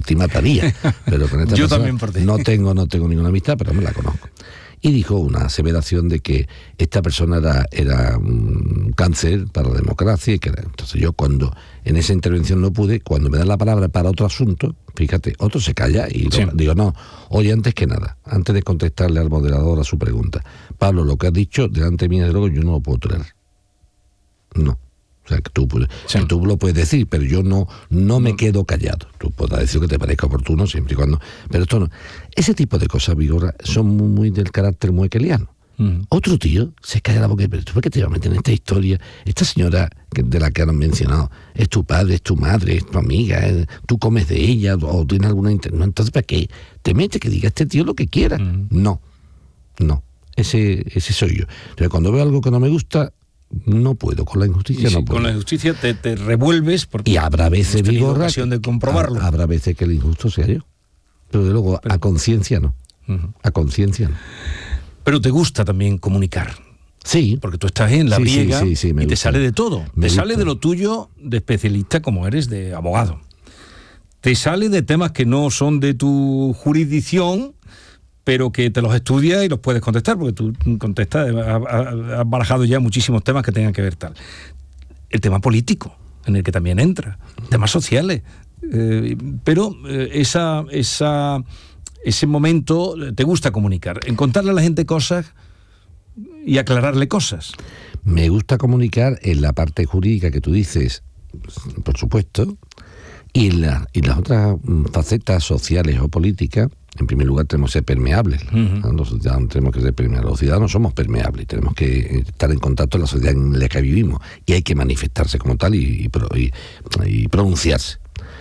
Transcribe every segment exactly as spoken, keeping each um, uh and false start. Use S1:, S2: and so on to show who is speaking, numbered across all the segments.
S1: ti mataría. Pero con esta
S2: Yo
S1: persona
S2: también por ti.
S1: no tengo, no tengo ninguna amistad, pero me la conozco. Y dijo una aseveración de que esta persona era, era un cáncer para la democracia. Y que era, entonces yo cuando en esa intervención no pude, cuando me dan la palabra para otro asunto, fíjate, otro se calla y
S2: sí.
S1: lo, digo, no, oye, antes que nada, antes de contestarle al moderador a su pregunta, Pablo, lo que has dicho delante de mí, desde luego, yo no lo puedo traer. No. O sea, que tú, sí. que tú lo puedes decir, pero yo no, no me quedo callado. Tú podrás decir lo que te parezca oportuno, siempre y cuando... Pero esto no. Ese tipo de cosas, Vigorra, son muy, muy del carácter muequeliano. Mm. Otro tío se calla la boca y pero ¿tú por qué te vas a meter en esta historia? Esta señora de la que han mencionado, es tu padre, es tu madre, es tu amiga, es, tú comes de ella o tienes alguna... Inter... No, entonces, ¿para qué? Te metes que diga este tío lo que quiera. Mm. No, no. Ese, ese soy yo. Entonces, cuando veo algo que no me gusta... No puedo, con la injusticia
S2: sí,
S1: no puedo.
S2: Con la injusticia te, te revuelves porque
S1: y habrá veces, Vigorra,
S2: ocasión de comprobarlo.
S1: Habrá veces que el injusto sea yo. Pero de luego, Pero, a conciencia no. Uh-huh. A conciencia no.
S2: Pero te gusta también comunicar.
S1: Sí.
S2: Porque tú estás en la
S1: sí,
S2: briega
S1: sí, sí, sí,
S2: y
S1: gusta.
S2: te sale de todo.
S1: Me
S2: te
S1: gusta.
S2: sale de lo tuyo de especialista como eres de abogado. Te sale de temas que no son de tu jurisdicción, pero que te los estudias y los puedes contestar, porque tú contestas, has barajado ya muchísimos temas que tengan que ver tal. El tema político, en el que también entra, temas sociales, eh, pero eh, esa, esa, ese momento te gusta comunicar, en contarle a la gente cosas y aclararle cosas.
S1: Me gusta comunicar en la parte jurídica que tú dices, por supuesto, y en, la, y las otras facetas sociales o políticas. En primer lugar, tenemos que ser permeables. Uh-huh. Los ciudadanos tenemos que ser permeables. Los ciudadanos somos permeables. Tenemos que estar en contacto con la sociedad en la que vivimos. Y hay que manifestarse como tal y, y, y, y pronunciarse.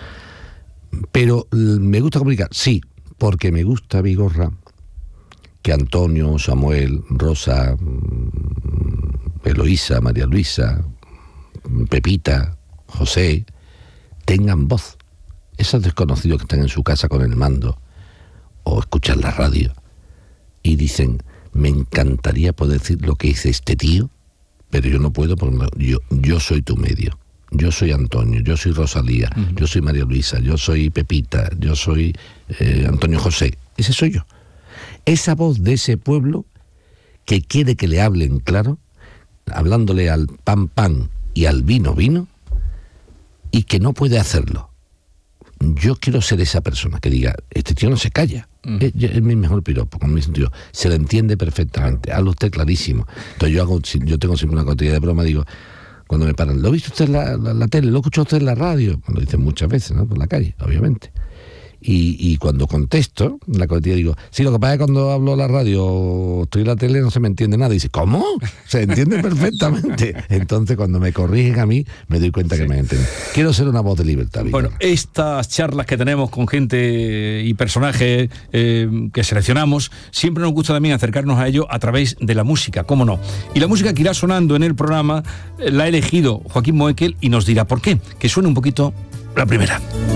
S1: Pero me gusta comunicar, sí, porque me gusta, Vigorra, que Antonio, Samuel, Rosa, Eloísa, María Luisa, Pepita, José, tengan voz. Esos desconocidos que están en su casa con el mando, o escuchan la radio y dicen, me encantaría poder decir lo que dice este tío, pero yo no puedo porque no, yo, yo soy tu medio, yo soy Antonio, yo soy Rosalía, uh-huh. yo soy María Luisa, yo soy Pepita, yo soy eh, Antonio José, ese soy yo. Esa voz de ese pueblo que quiere que le hablen claro, hablándole al pan pan y al vino vino, y que no puede hacerlo. Yo quiero ser esa persona que diga, este tío no se calla. Mm. Es, es mi mejor piropo, con mi sentido. Se lo entiende perfectamente, habla usted clarísimo. Entonces yo hago, yo tengo siempre una cotilla de broma, digo, cuando me paran, ¿lo ha visto usted en la, la, la tele? ¿Lo ha escuchado usted en la radio? Me lo dicen muchas veces, ¿no? Por la calle, obviamente. Y, y cuando contesto, en la cotilla digo, sí, lo que pasa es que cuando hablo en la radio o estoy en la tele no se me entiende nada. Y dice, ¿cómo? Se entiende perfectamente. Entonces, cuando me corrigen a mí, me doy cuenta sí. que me entienden. Quiero ser una voz de libertad.
S2: Bueno, Víctor. Estas charlas que tenemos con gente y personajes eh, que seleccionamos, siempre nos gusta también acercarnos a ello a través de la música, ¿cómo no? Y la música que irá sonando en el programa eh, la ha elegido Joaquín Moekel y nos dirá por qué. Que suene un poquito la primera.